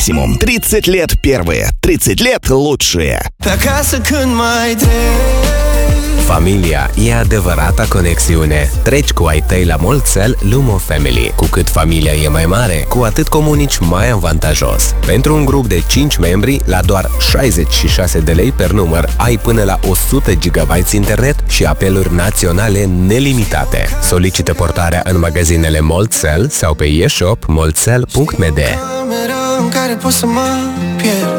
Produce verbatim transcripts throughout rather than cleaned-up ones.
максимум. тридцать лет первые, тридцать лет лучшие. Pe acasă când mai treci. Familia e adevărata conexiune. Treci cu ai tăi la Mulțel Lumo Family. Cu cât familia e mai mare, cu atât comunici mai avantajos. Pentru un grup de cinci membri, la doar șaizeci și șase de lei per număr, ai până la o sută gigabyte internet și apeluri naționale nelimitate. Solicită portarea în magazinele Mulțel sau pe e-shop mulțel punct m d. În care pot să mă pierd.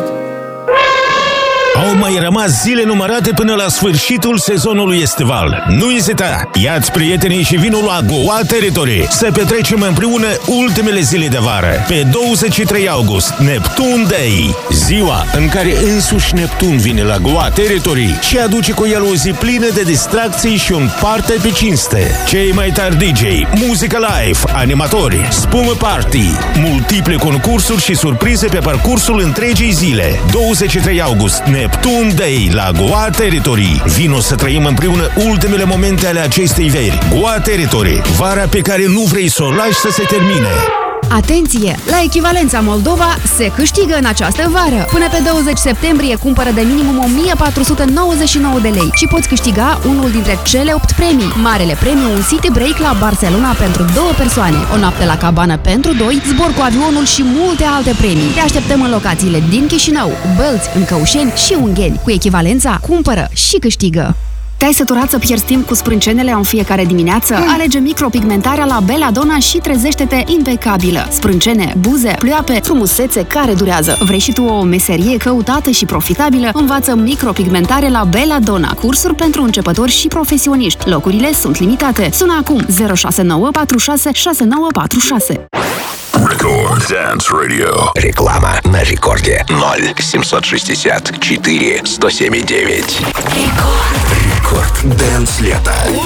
Au mai rămas zile numărate până la sfârșitul sezonului estival. Nu ezita! Ia-ți prietenii și vinul la Goa Territory să petrecem împreună ultimele zile de vară. Pe douăzeci și trei august, Neptun Day, ziua în care însuși Neptun vine la Goa Territory și aduce cu el o zi plină de distracții și un party pe cinste. Cei mai tari D J, muzică live, animatori, spumă party, multiple concursuri și surprize pe parcursul întregii zile. douăzeci și trei august, Neptun Day la Goa Territory. Vino să trăim împreună ultimele momente ale acestei veri. Goa Territory, vara pe care nu vrei să o lași să se termine. Atenție! La Echivalența Moldova se câștigă în această vară. Până pe douăzeci septembrie cumpără de minimum o mie patru sute nouăzeci și nouă de lei și poți câștiga unul dintre cele opt premii. Marele premiu, un city break la Barcelona pentru două persoane, o noapte la cabană pentru doi, zbor cu avionul și multe alte premii. Te așteptăm în locațiile din Chișinău, Bălți, în Căușeni și Ungheni. Cu Echivalența, cumpără și câștigă! Te-ai săturat să pierzi timp cu sprâncenele în fiecare dimineață? Alege micropigmentarea la Belladonna și trezește-te impecabilă. Sprâncene, buze, pleoape, frumusețe care durează. Vrei și tu o meserie căutată și profitabilă? Învață micropigmentare la Belladonna. Cursuri pentru începători și profesioniști. Locurile sunt limitate. Sună acum zero șase nouă patru șase șase nouă patru șase. Record Dance Radio. Реклама на рекорде ноль семьсот шестьдесят четыре сто семь девять. Рекорд Дэнс лето.